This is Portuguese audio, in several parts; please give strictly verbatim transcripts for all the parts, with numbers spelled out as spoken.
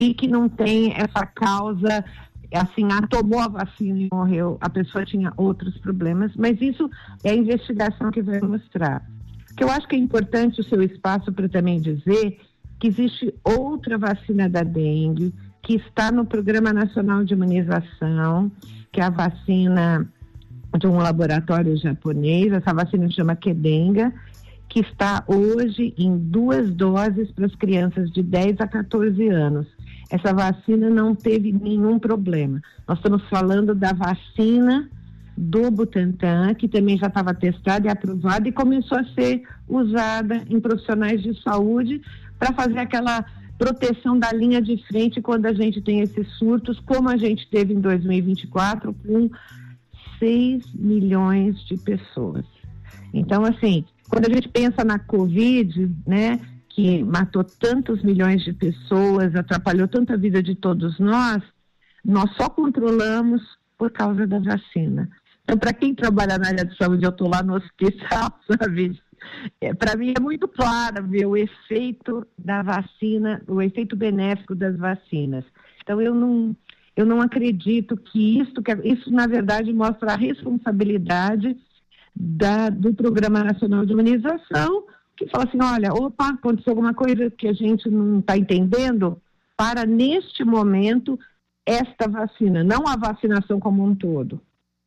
e que não tem essa causa, assim, ah, tomou a vacina e morreu, a pessoa tinha outros problemas, mas isso é a investigação que vai mostrar. Que eu acho que é importante o seu espaço para também dizer que existe outra vacina da dengue, que está no Programa Nacional de Imunização, que é a vacina de um laboratório japonês, essa vacina se chama Kedenga, que está hoje em duas doses para as crianças de dez a quatorze anos. Essa vacina não teve nenhum problema. Nós estamos falando da vacina do Butantan, que também já estava testada e aprovada e começou a ser usada em profissionais de saúde para fazer aquela proteção da linha de frente quando a gente tem esses surtos, como a gente teve em dois mil e vinte e quatro, com seis milhões de pessoas. Então, assim, quando a gente pensa na Covid, né, que matou tantos milhões de pessoas, atrapalhou tanta vida de todos nós, nós só controlamos por causa da vacina. Então, para quem trabalha na área de saúde, eu estou lá no hospital, sabe? É, para mim é muito claro ver o efeito da vacina, o efeito benéfico das vacinas. Então, eu não, eu não acredito que isso, que isso, na verdade, mostra a responsabilidade da, do Programa Nacional de Imunização, que fala assim, olha, opa, aconteceu alguma coisa que a gente não está entendendo, para, neste momento, esta vacina, não a vacinação como um todo.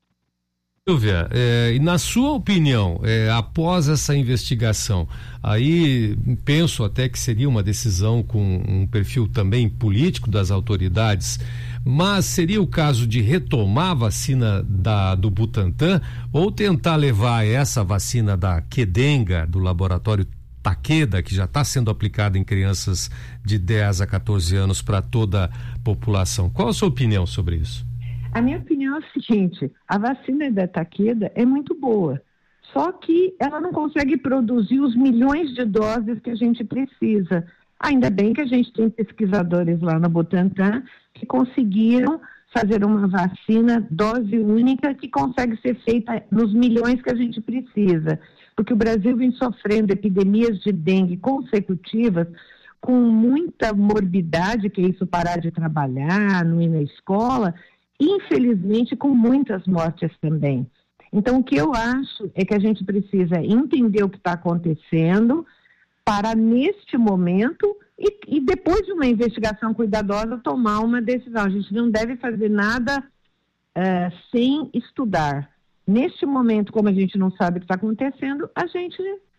Silvia, é, e na sua opinião, é, após essa investigação, aí penso até que seria uma decisão com um perfil também político das autoridades, mas seria o caso de retomar a vacina da, do Butantan ou tentar levar essa vacina da Kedenga, do laboratório Takeda, que já está sendo aplicada em crianças de dez a quatorze anos para toda a população. Qual a sua opinião sobre isso? A minha opinião é a seguinte, a vacina da Takeda é muito boa, só que ela não consegue produzir os milhões de doses que a gente precisa. Ainda bem que a gente tem pesquisadores lá no Butantan que conseguiram fazer uma vacina dose única que consegue ser feita nos milhões que a gente precisa, porque o Brasil vem sofrendo epidemias de dengue consecutivas com muita morbidade, que é isso parar de trabalhar, não ir na escola, infelizmente com muitas mortes também. Então, o que eu acho é que a gente precisa entender o que está acontecendo para, neste momento, e, e depois de uma investigação cuidadosa, tomar uma decisão. A gente não deve fazer nada uh, sem estudar. Neste momento, como a gente não sabe o que está acontecendo, a gente,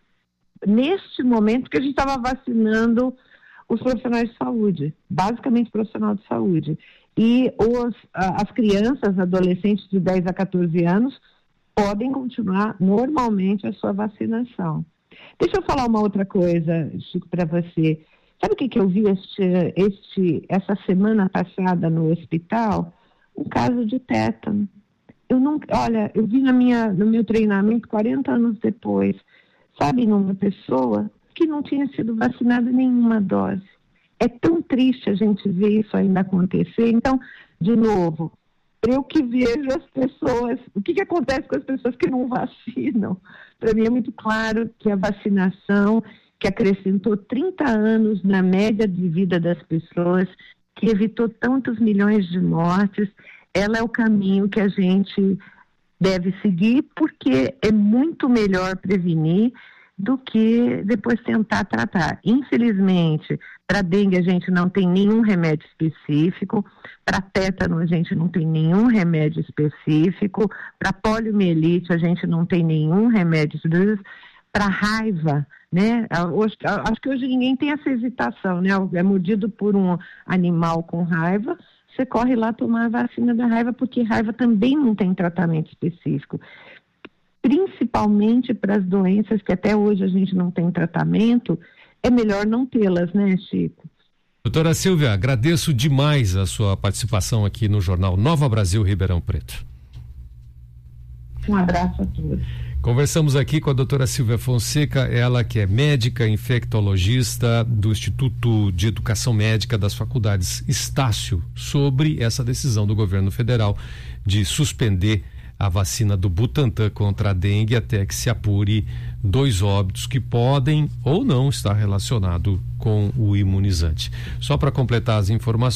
neste momento que a gente estava vacinando os profissionais de saúde, basicamente profissional de saúde, e os, as crianças, adolescentes de dez a quatorze anos podem continuar normalmente a sua vacinação. Deixa eu falar uma outra coisa, Chico, para você. Sabe o que, que eu vi este, este, essa semana passada no hospital? Um caso de tétano. Eu nunca, olha, eu vi na minha, no meu treinamento quarenta anos depois, sabe, numa pessoa que não tinha sido vacinada nenhuma dose. É tão triste a gente ver isso ainda acontecer. Então, de novo, eu que vejo as pessoas, o que, que acontece com as pessoas que não vacinam? Para mim é muito claro que a vacinação, que acrescentou trinta anos na média de vida das pessoas, que evitou tantos milhões de mortes, ela é o caminho que a gente deve seguir, porque é muito melhor prevenir do que depois tentar tratar. Infelizmente, para dengue a gente não tem nenhum remédio específico, para tétano a gente não tem nenhum remédio específico, para poliomielite a gente não tem nenhum remédio específico, para raiva, né? Hoje, acho que hoje ninguém tem essa hesitação, né? É mordido por um animal com raiva, você corre lá tomar a vacina da raiva, porque raiva também não tem tratamento específico. Principalmente para as doenças que até hoje a gente não tem tratamento, é melhor não tê-las, né, Chico? Doutora Silvia, agradeço demais a sua participação aqui no Jornal Nova Brasil Ribeirão Preto. Um abraço a todos. Conversamos aqui com a doutora Silvia Fonseca, ela que é médica infectologista do Instituto de Educação Médica das Faculdades Estácio, sobre essa decisão do governo federal de suspender a vacina do Butantan contra a dengue até que se apure dois óbitos que podem ou não estar relacionados com o imunizante. Só para completar as informações,